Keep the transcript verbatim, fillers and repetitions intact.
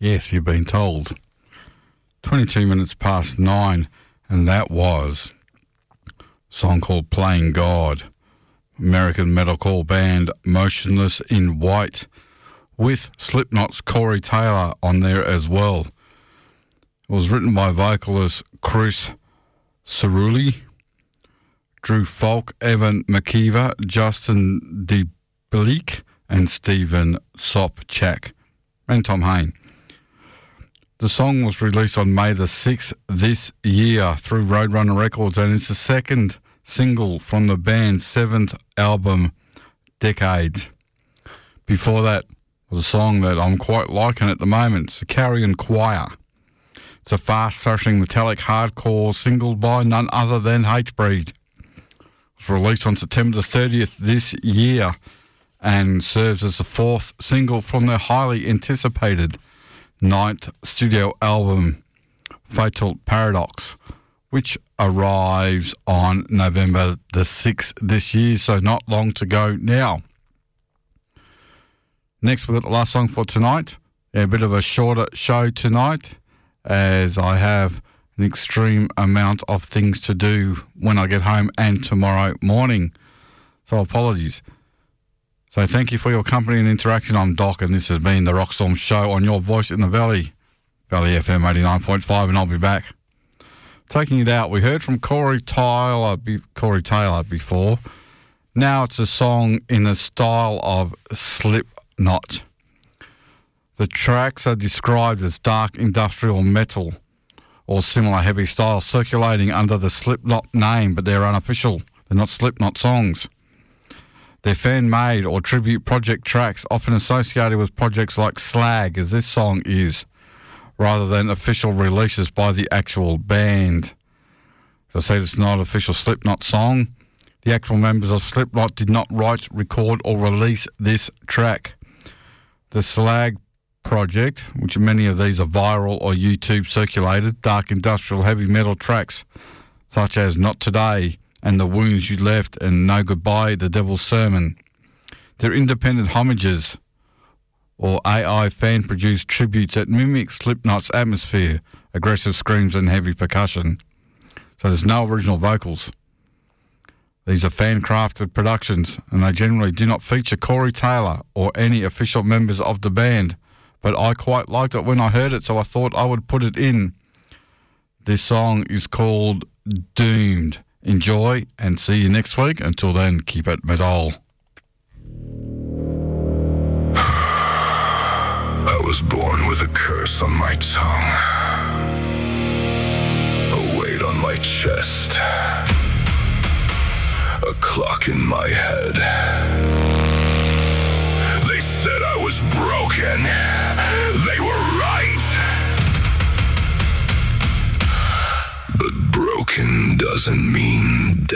Yes, you've been told. twenty-two minutes past nine, and that was a song called Playing God. American metalcore band Motionless in White, with Slipknot's Corey Taylor on there as well. It was written by vocalist Chris Cerulli, Drew Falk, Evan McKeever, Justin DeBleek, and Stephen Sopchak, and Tom Hain. The song was released on May the sixth this year through Roadrunner Records, and it's the second single from the band's seventh album, Decades. Before that was a song that I'm quite liking at the moment. It's a Carrion Choir. It's a fast-thrashing metallic hardcore single by none other than Hatebreed. It was released on September the thirtieth this year and serves as the fourth single from their highly anticipated ninth studio album, Fatal Paradox, which arrives on November the sixth this year, so not long to go now. Next, we've got the last song for tonight. Yeah, a bit of a shorter show tonight, as I have an extreme amount of things to do when I get home and tomorrow morning. So apologies. So thank you for your company and interaction. I'm Doc, and this has been the Rockstorm Show on your voice in the Valley, Valley F M eighty-nine point five, and I'll be back. Taking it out, we heard from Corey Taylor, Corey Taylor before. Now it's a song in the style of Slipknot. The tracks are described as dark industrial metal or similar heavy style, circulating under the Slipknot name, but they're unofficial. They're not Slipknot songs. They're fan-made or tribute project tracks, often associated with projects like Slag, as this song is, rather than official releases by the actual band. As I said, it's not an official Slipknot song. The actual members of Slipknot did not write, record, or release this track. The Slag project, which many of these are viral or YouTube circulated, dark industrial heavy metal tracks such as Not Today and The Wounds You Left and No Goodbye, The Devil's Sermon. They're independent homages or A I fan-produced tributes that mimic Slipknot's atmosphere, aggressive screams and heavy percussion. So there's no original vocals. These are fan-crafted productions, and they generally do not feature Corey Taylor or any official members of the band. But I quite liked it when I heard it, so I thought I would put it in. This song is called Doomed. Enjoy, and see you next week. Until then, keep it metal. I was born with a curse on my tongue, a weight on my chest, a clock in my head. They said I was broken. They were right. But broken doesn't mean